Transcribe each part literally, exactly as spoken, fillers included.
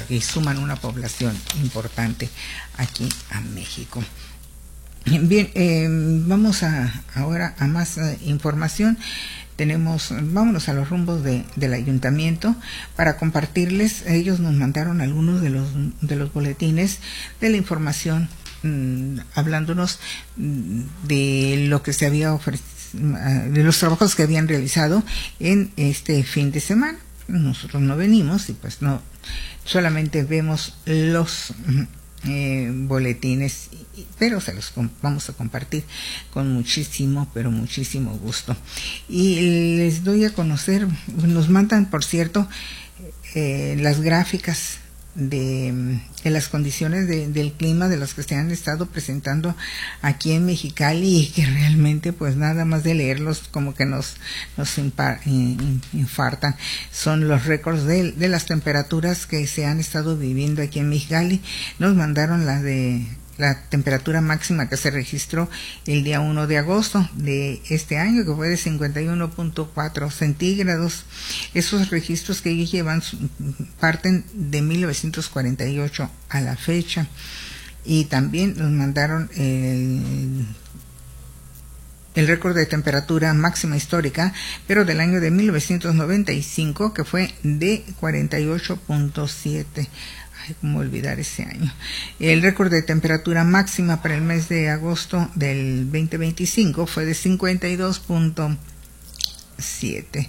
y suman una población importante aquí a México. Bien, eh, vamos a, ahora a más eh, información. Tenemos, vámonos a los rumbos de, del ayuntamiento para compartirles. Ellos nos mandaron algunos de los de los boletines de la información, mmm, hablándonos mmm, de lo que se había ofrecido, de los trabajos que habían realizado en este fin de semana. Nosotros no venimos y pues no, solamente vemos los eh, boletines, pero se los vamos a compartir con muchísimo, pero muchísimo gusto. Y les doy a conocer, nos mandan, por cierto, eh, las gráficas de, de las condiciones de, del clima de las que se han estado presentando aquí en Mexicali, y que realmente pues nada más de leerlos como que nos nos impar, infartan. Son los récords de, de las temperaturas que se han estado viviendo aquí en Mexicali. Nos mandaron las de la temperatura máxima que se registró el día uno de agosto de este año, que fue de cincuenta y uno punto cuatro centígrados. Esos registros que ellos llevan parten de mil novecientos cuarenta y ocho a la fecha. Y también nos mandaron el, el récord de temperatura máxima histórica, pero del año de mil novecientos noventa y cinco, que fue de cuarenta y ocho punto siete. Cómo olvidar ese año. El récord de temperatura máxima para el mes de agosto del veinte veinticinco fue de cincuenta y dos punto siete.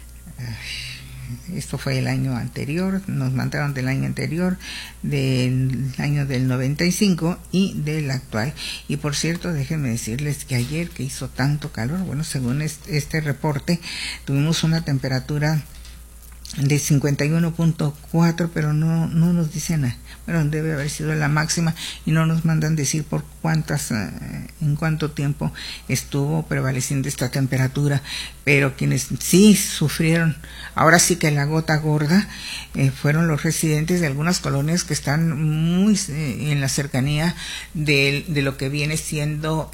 Esto fue el año anterior, nos mandaron del año anterior, del año del noventa y cinco y del actual. Y por cierto, déjenme decirles que ayer, que hizo tanto calor, bueno, según este, este reporte, tuvimos una temperatura de cincuenta y uno punto cuatro, pero no no nos dicen, bueno, debe haber sido la máxima, y no nos mandan decir por cuántas, eh, en cuánto tiempo estuvo prevaleciendo esta temperatura. Pero quienes sí sufrieron, ahora sí que la gota gorda, eh, fueron los residentes de algunas colonias que están muy eh, en la cercanía de, de lo que viene siendo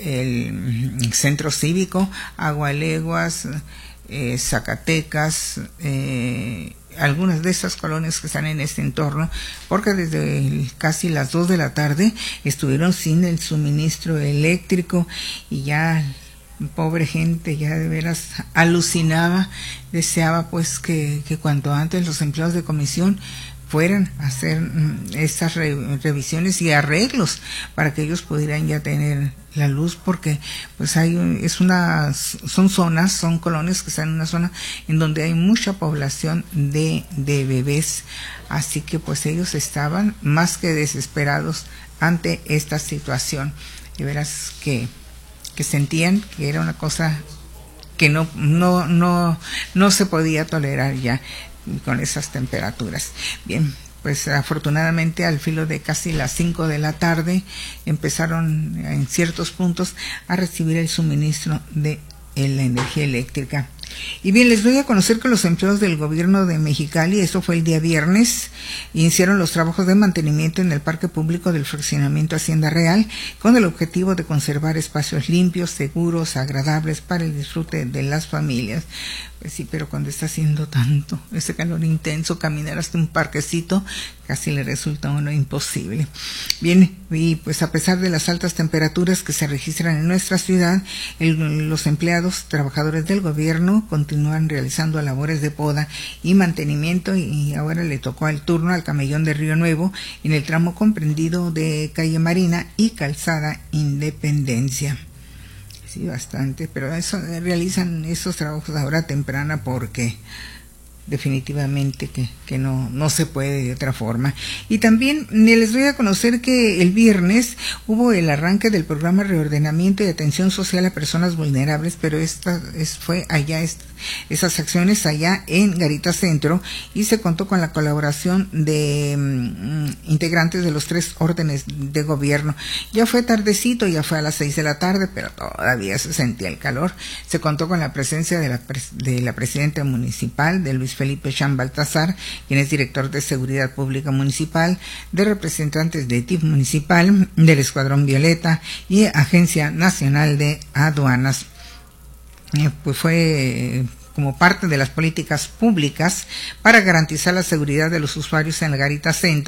el centro cívico, Agualeguas, Eh, Zacatecas, eh, algunas de esas colonias que están en este entorno, porque desde el, casi las dos de la tarde estuvieron sin el suministro eléctrico, y ya pobre gente ya de veras alucinaba, deseaba pues que, que cuanto antes los empleados de comisión fueran a hacer estas re, revisiones y arreglos para que ellos pudieran ya tener la luz, porque pues hay es una son zonas, son colonias que están en una zona en donde hay mucha población de de bebés, así que pues ellos estaban más que desesperados ante esta situación. De veras que que sentían que era una cosa que no no no no se podía tolerar ya con esas temperaturas. Bien, pues afortunadamente al filo de casi las cinco de la tarde empezaron en ciertos puntos a recibir el suministro de la energía eléctrica. Y bien, les doy a conocer que los empleados del gobierno de Mexicali, eso fue el día viernes, iniciaron los trabajos de mantenimiento en el parque público del fraccionamiento Hacienda Real, con el objetivo de conservar espacios limpios, seguros, agradables para el disfrute de las familias. Pues sí, pero cuando está haciendo tanto, ese calor intenso, caminar hasta un parquecito casi le resulta a uno imposible. Bien, y pues a pesar de las altas temperaturas que se registran en nuestra ciudad, el, los empleados, trabajadores del gobierno, continúan realizando labores de poda y mantenimiento, y ahora le tocó el turno al camellón de Río Nuevo en el tramo comprendido de calle Marina y calzada Independencia. Sí, bastante, pero eso realizan esos trabajos a hora temprana porque definitivamente que, que no, no se puede de otra forma. Y también les doy a conocer que el viernes hubo el arranque del programa Reordenamiento y Atención Social a Personas Vulnerables, pero esta es, fue allá, es, esas acciones allá en Garita Centro, y se contó con la colaboración de um, integrantes de los tres órdenes de gobierno. Ya fue tardecito, ya fue a las seis de la tarde, pero todavía se sentía el calor. Se contó con la presencia de la, de la presidenta municipal, de Luis Felipe Chan Baltazar, quien es director de Seguridad Pública Municipal, de representantes de T I F Municipal, del Escuadrón Violeta y Agencia Nacional de Aduanas. Eh, pues fue eh, como parte de las políticas públicas para garantizar la seguridad de los usuarios en la Garita Centro.